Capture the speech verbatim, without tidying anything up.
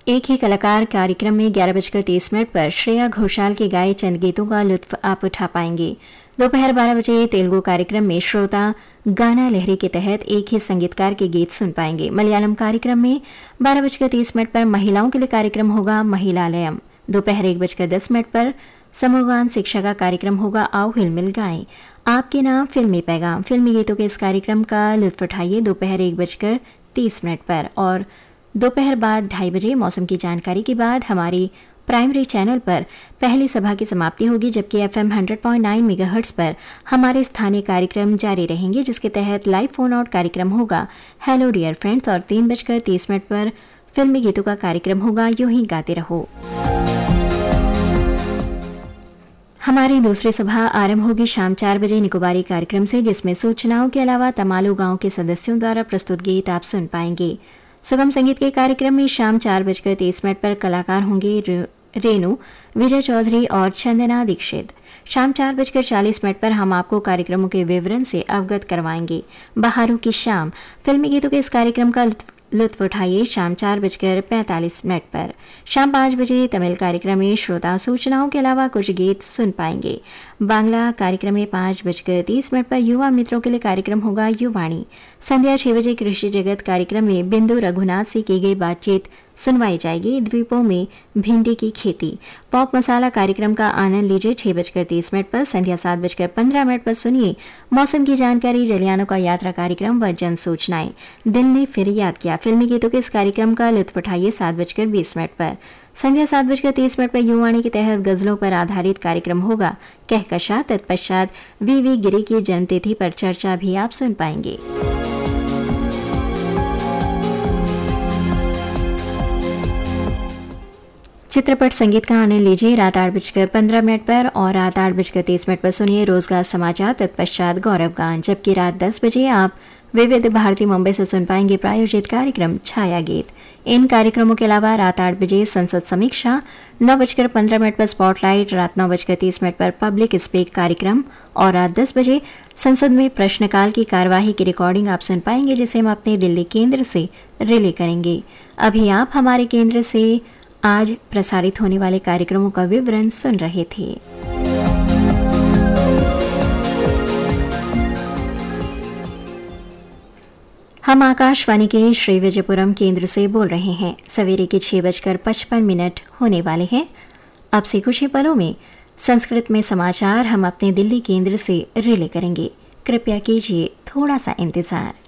एक ही कलाकार कार्यक्रम में ग्यारह बजकर तीस मिनट पर श्रेया घोषाल के गाए चंद गीतों का लुत्फ आप उठा पाएंगे। दोपहर बारह बजे तेलुगु कार्यक्रम में श्रोता गाना लहरी के तहत एक ही संगीतकार के गीत सुन पाएंगे। मलयालम कार्यक्रम में बारह बजकर तीस मिनट पर महिलाओं के लिए कार्यक्रम होगा महिलालयम। दोपहर एक बजकर दस मिनट पर समूहगान शिक्षा का कार्यक्रम होगा आओ हिलमिल गाएं। आपके नाम फिल्मी पैगाम फिल्मी गीतों के इस कार्यक्रम का लुत्फ उठाइए दोपहर एक बजकर तीस मिनट पर। और दोपहर बाद ढाई बजे मौसम की जानकारी के बाद हमारी प्राइमरी चैनल पर पहली सभा की समाप्ति होगी, जबकि FM hundred point nine megahertz पर हमारे स्थानीय कार्यक्रम जारी रहेंगे, जिसके तहत लाइव फोन आउट कार्यक्रम होगा हेलो डियर फ्रेंड्स। और तीन बजकर तीस मिनट पर फिल्मी गीतों का कार्यक्रम होगा यूं ही गाते रहो। हमारी दूसरी सभा आरंभ होगी शाम चार बजे निकोबारी कार्यक्रम से, जिसमें सूचनाओं के अलावा तमालू गांव के सदस्यों द्वारा प्रस्तुत गीत आप सुन पाएंगे। सुगम संगीत के कार्यक्रम में शाम चार बजकर तीस मिनट पर कलाकार होंगे रेणु, विजय चौधरी और चंदना दीक्षित। शाम चार बजकर चालीस मिनट पर हम आपको कार्यक्रमों के विवरण से अवगत करवाएंगे। बहारों की शाम फिल्मी गीतों के इस कार्यक्रम का लुत्फ उठाइए शाम चार बजकर पैंतालीस मिनट पर। शाम पाँच बजे तमिल कार्यक्रम में श्रोता सूचनाओं के अलावा कुछ गीत सुन पाएंगे। बांग्ला कार्यक्रम में पाँच बजकर तीस मिनट पर युवा मित्रों के लिए कार्यक्रम होगा युवाणी। संध्या छह बजे कृषि जगत कार्यक्रम में बिंदु रघुनाथ से की गई बातचीत सुनवाई जाएगी। द्वीपों में भिंडी की खेती। पॉप मसाला कार्यक्रम का आनंद लीजिए छह बजकर तीस मिनट पर। संध्या सात बजकर पंद्रह मिनट पर सुनिए मौसम की जानकारी, जलियानों का यात्रा कार्यक्रम व जन सूचनाएं। दिल ने फिर याद किया फिल्मी गीतों के इस कार्यक्रम का लुत्फ उठाइए सात बजकर बीस मिनट पर। संध्या सात बजकर तीस मिनट पर युवाणी के तहत गजलों पर आधारित कार्यक्रम होगा कहकशा। तत्पश्चात वी वी गिरी की जन्मतिथि पर चर्चा भी आप सुन पाएंगे। चित्रपट संगीत का आनंद लीजिए रात आठ बजकर पंद्रह मिनट पर और रात आठ बजकर तीस मिनट पर सुनिए रोजगार समाचार। तत्पश्चात गौरव गान, जबकि रात दस बजे आप विविध भारती मुंबई से सुन पाएंगे प्रायोजित कार्यक्रम छाया गीत। इन कार्यक्रमों के अलावा रात आठ बजे संसद समीक्षा, नौ बजकर पंद्रह मिनट पर स्पॉटलाइट, रात नौ बजकर तीस मिनट पर पब्लिक स्पीक कार्यक्रम और रात दस बजे संसद में प्रश्नकाल की कार्यवाही की रिकॉर्डिंग आप सुन पाएंगे, जिसे हम अपने दिल्ली केंद्र से रिले करेंगे। अभी आप हमारे केंद्र से आज प्रसारित होने वाले कार्यक्रमों का विवरण सुन रहे थे। हम आकाशवाणी के श्री विजयपुरम केंद्र से बोल रहे हैं। सवेरे के छह बजकर पचपन मिनट होने वाले हैं। अब से कुछ ही पलों में संस्कृत में समाचार हम अपने दिल्ली केंद्र से रिले करेंगे। कृपया कीजिए थोड़ा सा इंतजार।